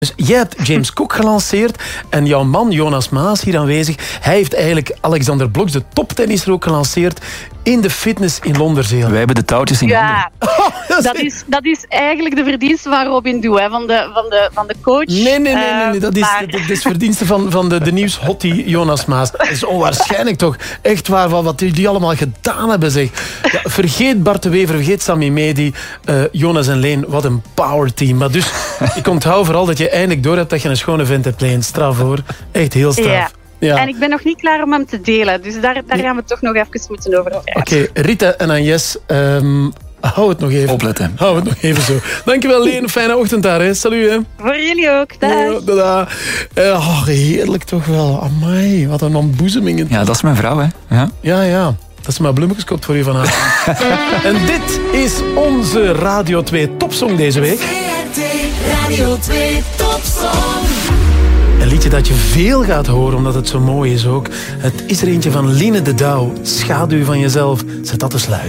Dus jij hebt James Cook gelanceerd en jouw man Jonas Maas hier aanwezig, hij heeft eigenlijk Alexander Blok, de toptennisser, ook gelanceerd in de fitness in Londerzeel. Wij hebben de touwtjes in handen. Dat is eigenlijk de verdienste van Robin Doe, hè, van de coach. Nee. Dat is verdienste van de nieuwshottie Jonas Maas. Dat is onwaarschijnlijk toch. Echt waar, wat jullie allemaal gedaan hebben, zeg. Ja, vergeet Bart de Wever, vergeet Sammy Medi, Jonas en Leen. Wat een powerteam. Maar dus, ik onthoud vooral dat je eindelijk door hebt dat je een schone vent hebt, Leen. Straf hoor. Echt heel straf. Ja. Ja. En ik ben nog niet klaar om hem te delen. Dus daar gaan we toch nog even moeten over praten. Oké, Rita en Agnes, hou het nog even. Opletten. Hou het nog even zo. Dankjewel, Leen. Fijne ochtend daar. Hè. Salut. Hè. Voor jullie ook. Dag. Ja, heerlijk toch wel. Amai, wat een ontboezeming. Ja, dat is mijn vrouw, hè. Ja. Dat is maar bloemetjes koopt voor u vanavond. En dit is onze Radio 2 topsong deze week. Radio 2 topsong. Een liedje dat je veel gaat horen, omdat het zo mooi is ook. Het is er eentje van Line de Douw. Schaduw van jezelf. Zet dat te sluiten.